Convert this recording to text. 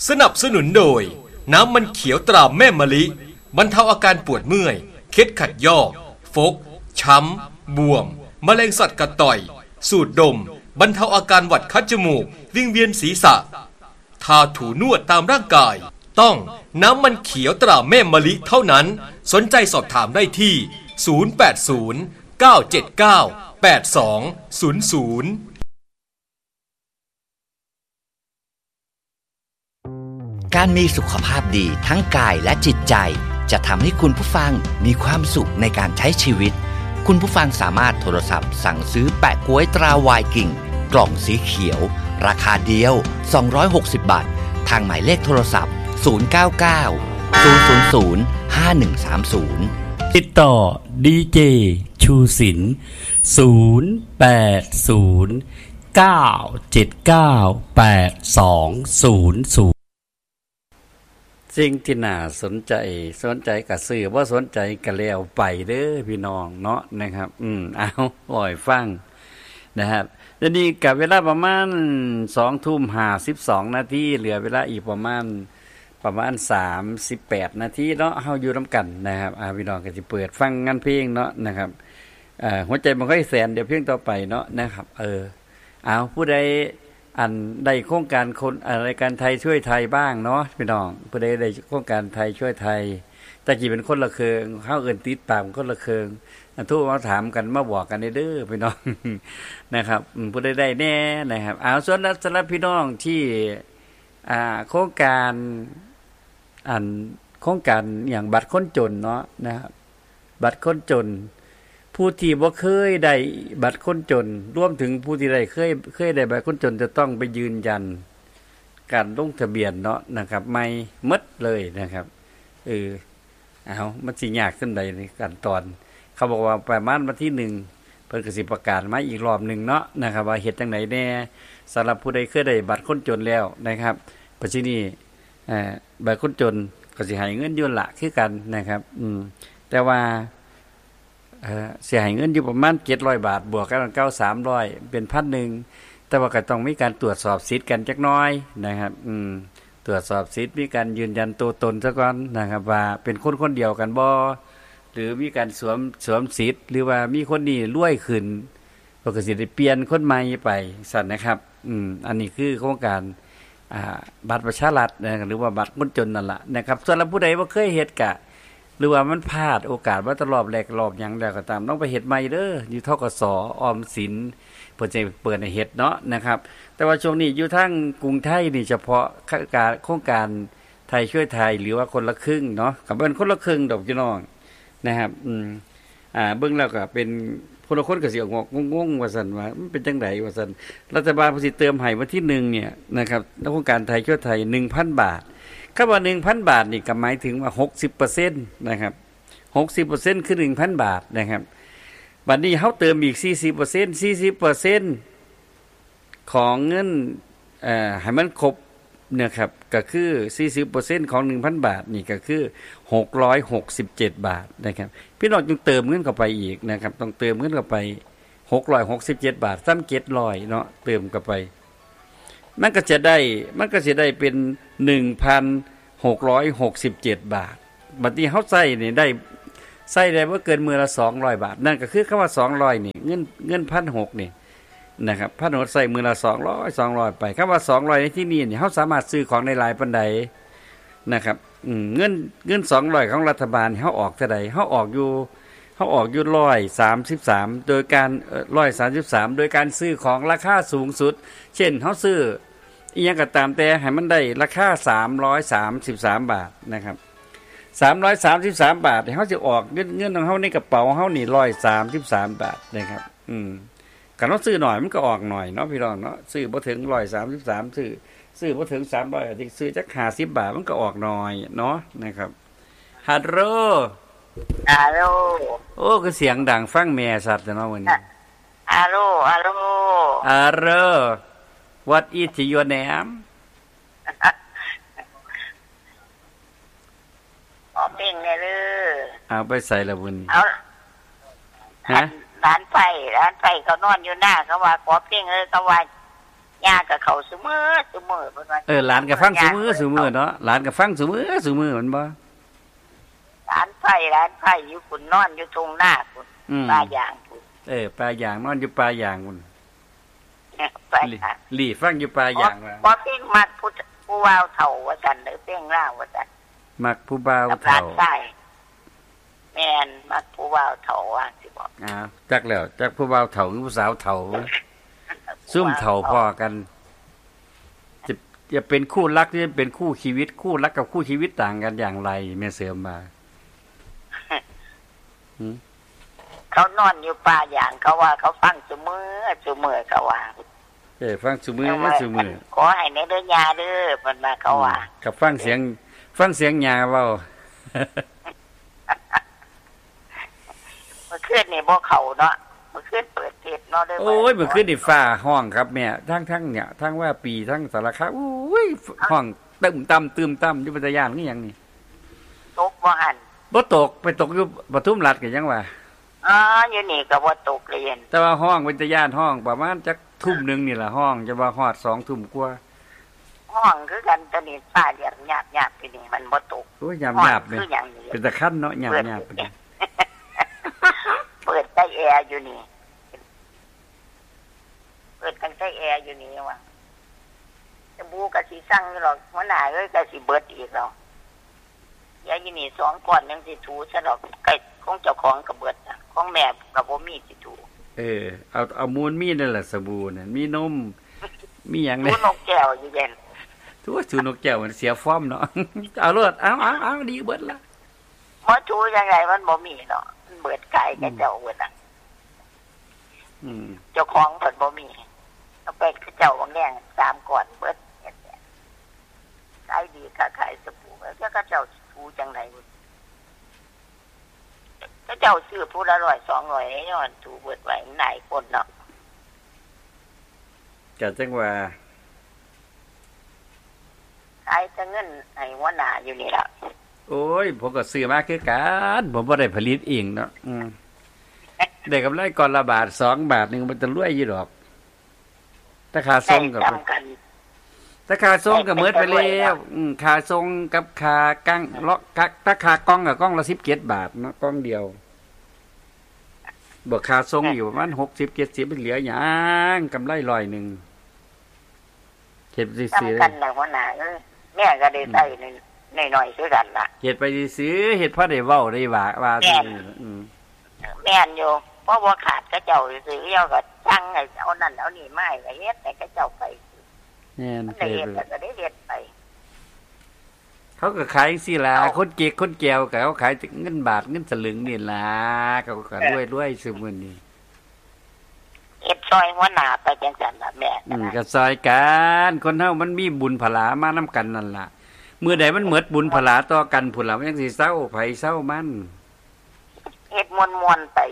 สนับสนุนโดยน้ำมันเขียวตราแม่มะลิบรรเทาอาการปวดเมื่อยเคล็ดขัดยอกฟกช้ำบวมแมลงสัตว์กัดต่อยสูดดมบรรเทาอาการหวัดคัดจมูกวิงเวียนศีรษะทาถูนวดตามร่างกายต้องน้ำมันเขียวตราแม่มะลิเท่านั้นสนใจสอบถามได้ที่0809798200 การมีสุขภาพดีทั้งกายและจิตใจจะทำให้คุณผู้ฟังมีความสุขในการใช้ชีวิตคุณผู้ฟังสามารถโทรศัพท์สั่งซื้อแปะก๊วยตราไวกิ่งกล่องสีเขียวราคาเดียว260บาททางหมายเลขโทรศัพท์099 000 5130 ติดต่อดีเจชูศิลป์0809798200สิ่งที่น่าสนใจกับสื่อว่าสนใจก็แล้วไปเด้อพี่น้องเนาะนะครับเอาปล่อยฟังนะครับทีนี้กับเวลาประมาณ 20:52 นาทีเหลือเวลาอีกประมาณ38 นาทีเนาะเฮาอยู่นํกันนะครับพี่น้องก็สิเปิดฟังงานเพลงเนาะนะครับหัวใจมันค่อยแสนเดี๋ยวเพลงต่อไปเนาะนะครับเอาผู้ใดอันได้โครงการคนรายการไทยช่วยไทยบ้างเนาะพี่น้องผู้ใดได้โครงการไทยช่วยไทยตะกี้เป็นคนละเคืองเฮาเอิ้นติดปากคนละเคืองทุกมาถามกันมาบอกกันเด้อพี่น้องนะครับผู้ใดได้แน่นะครับเอาส่วนสำหรับพี่น้องที่โครงการโครงการอย่างบัตรคนจนเนาะนะครับบัตรคนจนผู้ที่บ่เคยได้บัตรคนจนรวมถึงผู้ที่ได้เคยได้บัตรคนจนจะต้องไปยืนยันการลงทะเบียนเนาะนะครับไม่หมดเลยนะครับมันสิยากจังได๋ในขั้นตอนเขาบอกว่าประมาณวันที่1เพิ่นก็สิประกาศมาอีกรอบนึงเนาะนะครับว่าเฮ็ดจังได๋แน่สำหรับผู้ใดเคยได้บัตรคนจนแล้วนะครับปัจจุบันนี้บัตรคนจนก็สิให้เงินอยู่ละคือกันนะครับแต่ว่าเสียให้เงินอยู่ประมาณ700บาทบวกกัน300เป็น 1,000 แต่ว่าก็ต้องมีการตรวจสอบสิทธิ์กันจักหน่อยนะครับตรวจสอบสิทธิ์มีการยืนยันตัวตนซะก่อนนะครับว่าเป็นคนเดียวกันบ่หรือมีการสวมสิทธิ์หรือว่ามีคนนี้รวยขึ้นก็สิได้เปลี่ยนคนใหม่ไปสั่นนะครับอันนี้คือโครงการบัตรประชารัฐหรือว่าบัตรคนจนนั่นล่ะนะครับส่วนผู้ใดบ่เคยเฮ็ดกะหรือว่ามันพลาดโอกาสว่าตลอดแรกรอบหยังแล้วก็ตามต้องไปเฮ็ดใหม่เด้ออยู่ธกส.ออมสินเพิ่นจะเปิดให้เฮ็ดเนาะนะครับแต่ว่าช่วงนี้อยู่ทางกรุงไทยนี่เฉพาะโครงการไทยช่วยไทยหรือว่าคนละครึ่งเนาะก็เป็นคนละครึ่งดอกพี่น้องนะครับเบิ่งแล้วก็เป็นคนละคนก็สิออกงงว่าซั่นว่ามันเป็นจังได๋ว่าซั่นรัฐบาลเพิ่นสิเติมให้วันที่1เนี่ยนะครับโครงการไทยช่วยไทย 1,000 บาทคำว่า 1,000 บาทนี่ก็หมายถึงว่า 60% นะครับ 60% คือ 1,000 บาทนะครับบัดนี้เฮาเติมอีก 40% ของเงินให้มันครบเนี่ยครับก็คือ 40% ของ 1,000 บาทนี่ก็คือ667 บาทนะครับพี่น้องจึงเติมเงินเข้าไปอีกนะครับต้องเติมเงินเข้าไป667 บาทซ้ำ700เนาะเติมเข้าไปมันก็จะได้เป็น 1,667 บาทบัดนี้เฮาใช้นี่ได้บ่เกินมื้อละ200บาทนั่นก็คือคำว่า200นี่เงิน 1,600 นี่นะครับ1,600ใช้มื้อละ200ไปคำว่า200ในที่นี้นี่เฮาสามารถซื้อของได้หลายปานใดนะครับเงิน200ของรัฐบาลเฮาออกเท่าใดเฮาออกอยู่133โดยการ133โดยการซื้อของราคาสูงสุดเช่นเฮาซื้ออีหยังก็ตามแต่ให้มันได้ราคา333บาทนะครับ333บาทเฮาสิออกเงินของเฮาในกระเป๋าเฮานี่133บาทนะครับคันเราซื้อหน่อยมันก็ออกหน่อยเนาะพี่น้องเนาะซื้อบ่ถึง133ซื้อบ่ถึง300อาจสิซื้อจัก50บาทมันก็ออกหน่อยเนาะนะครับฮัลโหลโอ้คือเสียงดังฟังแม่สัตว์เนาะมื้อนี้ฮัลโหล What is your name เพ่งแน่เลยเอาไปใส่ละบุญร้านไฟเขานอนอยู่หน้าเขาว่าขอเพ่งเขาว่าย่าก็เข้าซุมื้อเพิ่นว่าหลานก็ฟังซุมื้อเนาะหลานก็ฟังซุมื้อมันบ่หลานไผอยู่พุ่นนอนอยู่ตรงหน้าพุ่นป่ายางพุ่นป่ายางนอนอยู่ป่ายางพุ่นป่าหลีฟังอยู่ป่ายางว่าบ่เพ่งมักผู้ว่าวเฒ่าว่าซั่นเด้อเพ่งลาวว่าซั่นมักผู้บ่าวเฒ่าแม่นมักผู้ว่าวเฒ่าว่าสิบอกจักแล้วจักผู้บ่าวเฒ่าหรือผู้สาวเฒ่าซุ่มเฒ่าพอกันจะเป็นคู่รักหรือเป็นคู่ชีวิตคู่รักกับคู่ชีวิตต่างกันอย่างไรแม่เสริมมาเขานอนอยู่ป่าอย่างเขาว่าเขาฟังซุมื้อเขาว่าฟังซุมื้อขอให้ในเด้อยาเด้อเพิ่นว่าเขาว่ากับฟังเสียงยาเว้าเมื่อคืนนี่บ่เข้าเนาะเมื่อคืนเปิดเทศเนาะเด้อโอ้ยเมื่อคืนนี่ฟ้าห้องครับแม่ทั้งเนี่ยทั้งว่าปีทั้งสารคามโอ้ยห้องตึมต่ำอยู่ปัตยานคือหยังนี่ตกบ่หั่นบ่ตกไปตกอยู่ปทุมราชก็ยังว่าอยู่นี่ก็บ่ตกเลยแต่ว่าห้องปัตยานห้องประมาณจักทุ่มนึงนี่ล่ะห้องจะว่าฮอด 2 ทุ่มกว่าห้องคือกันตอนนี้ฟ้าเรียบหยาบๆไปนี่มันบ่ตกโอ้ยหยาบๆเลยเป็นตะคั่นเนาะหยาบๆเปิดใต้แอร์อยู่นี่เปิดตั้งใต้แอร์อยู่นี่ว่าจะบูก็สิสั่งอยู่หรอกหัวหน้าเอ้ยก็สิเบิดอีกแล้วยายอยู่นี่2ก้อนยังสิถูซะดอกใกล้ของเจ้าของก็เบิดของแม่ก็บ่มีสิถูเอามูลมีนั่นแหละสบู่น่ะมีนมมีหยังแน่นกแก้วอยู่เย็นถูนกแก้วมันเสียฟอร์มเนาะเอาโลดเอาดีเบิดละบ่ถูยังไงมันบ่มีเนาะมันเบิดไก่กับเจ้าเบิดเจ้าของเพิ่นบ่มีเอาไปเจ้าบางแดง3ก้อนเบิดขายดีค่ะขายสบู่แล้วก็เจ้าถูจังได๋ก็เจ้าซื้อผู้ละ100 200ย้อนถูเบิดไว้หลายคนเนาะก็จังว่าขายแต่เงินให้หัวหน้าอยู่นี่ล่ะโอ้ยผมก็ซื้อมาคือกันผมบ่ได้ผลิตเองเนาะได้กำไรก่อนละบาท2 บาทนึงมันจะรวยอยู่ดอกถ้าค่าส่งก็ถ้าค่าส่งก็หมดไปแล้วค่าส่งกับค่ากั้งเลาะถ้าค่ากล้องก็กล้องละ17 บาทเนาะกล้องเดียวบ่ค่าส่งอยู่ประมาณ60 70มันเหลือหยังกำไร100นึงเฮ็ดซื่อๆกันน่ะหัวหน้าแม่ก็ได้ใช้น้อยๆคือกันล่ะเฮ็ดไปซื่อเฮ็ดพอได้เว้าได้ว่าแม่นอยู่เพราะว่าขาดก็เจ้าซื้อเฮาก็สั่งให้เอานั่นเอานี่มาให้เฮ็ดแต่ก็เจ้าไปแม่นเฮ็ดก็ได้เฮ็ดไปเขาก็ขายจังซี่ล่ะคนเก๊กคนแก้วก็เขาขายเงินบาทเงินสลึงนี่ล่ะเขาก็รวยๆซุมื้อนี้เฮ็ดซอยหัวหน้าไปจังซั่นล่ะแม่ก็ซอยกันคนเฮามันมีบุญผลามานำกันนั่นล่ะมื้อใดมันหมดบุญผลาต่อกันพุ่นล่ะมันจังสิเซาไผเซามันเฮ็ดม่วนๆไป